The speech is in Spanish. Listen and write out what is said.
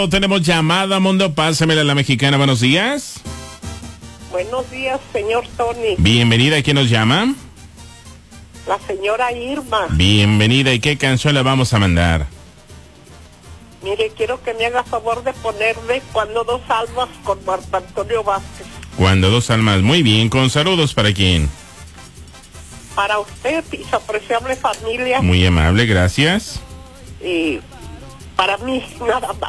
Tenemos llamada, Mundo. Pásamela a la mexicana. Buenos días. Buenos días, señor Tony. Bienvenida. ¿Quién nos llama? La señora Irma. Bienvenida. ¿Y qué canción le vamos a mandar? Mire, quiero que me haga favor de ponerme Cuando dos almas con Marco Antonio Vázquez. Cuando dos almas. Muy bien. Con saludos para quién. Para usted y su apreciable familia. Muy amable. Gracias. Y para mí, nada más.